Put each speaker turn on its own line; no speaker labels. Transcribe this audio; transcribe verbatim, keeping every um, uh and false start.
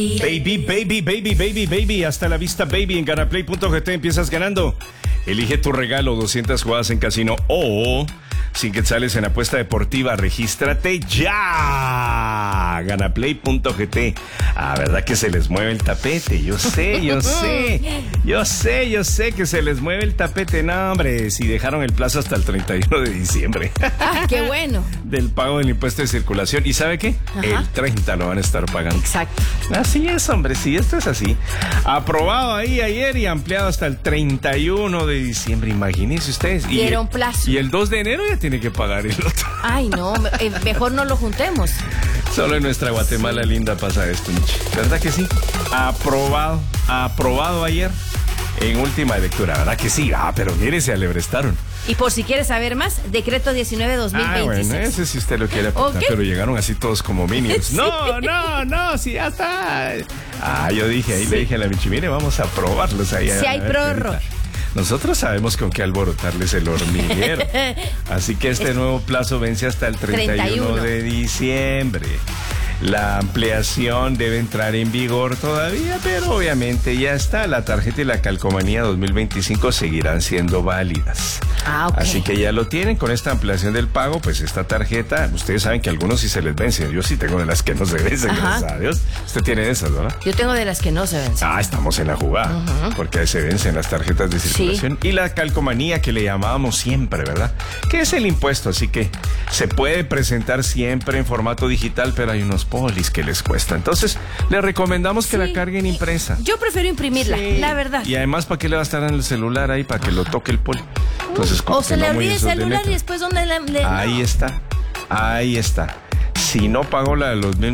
Baby, baby, baby, baby, baby. Hasta la vista, baby. En Ganaplay punto g t empiezas ganando. Elige tu regalo, doscientas jugadas en casino o sin quetzales en apuesta deportiva. Regístrate ya. Ganaplay punto g t. Ah, ¿verdad que se les mueve el tapete? Yo sé, yo sé. Yo sé, yo sé que se les mueve el tapete. No, hombre, si dejaron el plazo hasta el treinta y uno de diciembre.
Ah, qué bueno.
Del pago del impuesto de circulación. ¿Y sabe qué? Ajá. El treinta lo van a estar pagando.
Exacto.
Así es, hombre, sí, esto es así. Aprobado ahí ayer y ampliado hasta el treinta y uno de diciembre. Imagínense ustedes. Y
Dieron
el,
plazo.
Y el dos de enero ya tiene que pagar el otro.
Ay, no, eh, mejor no lo juntemos.
Solo en nuestra Guatemala sí. Linda pasa esto, Michi. ¿Verdad que sí? Aprobado, aprobado ayer en última lectura, ¿verdad que sí? Ah, pero mire, se alebrestaron.
Y por si quiere saber más, decreto diecinueve dos mil veintiséis.
Ah, bueno, ese si usted lo quiere apuntar, okay. Pero llegaron así todos como minions. Sí. No, no, no, sí, ya está. Ah, yo dije, ahí sí. Le dije a la Michi, mire, vamos a probarlos ahí.
Si hay prórroga.
Nosotros sabemos con qué alborotarles el hormiguero. Así que este nuevo plazo vence hasta el treinta y uno de diciembre. La ampliación debe entrar en vigor todavía, pero obviamente ya está. La tarjeta y la calcomanía dos mil veinticinco seguirán siendo válidas.
Ah, okay.
Así que ya lo tienen con esta ampliación del pago, pues esta tarjeta, ustedes saben que algunos sí se les vencen. Yo sí tengo de las que no se vencen, ajá. Gracias a Dios. Usted tiene esas, ¿verdad?
Yo tengo de las que no se vencen.
Ah, estamos en la jugada, uh-huh. Porque ahí se vencen las tarjetas de circulación. Sí. Y la calcomanía que le llamábamos siempre, ¿verdad? Que es el impuesto, así que se puede presentar siempre en formato digital, pero hay unos polis que les cuesta. Entonces, les recomendamos que sí. La carguen impresa.
Yo prefiero imprimirla, sí. La verdad.
Y además, ¿para qué le va a estar en el celular ahí? Para que ajá. Lo toque el poli. Entonces,
o se no le olvide el celular y después, ¿dónde le...? le
ahí
no.
está, ahí está. Si no pagó la de los mil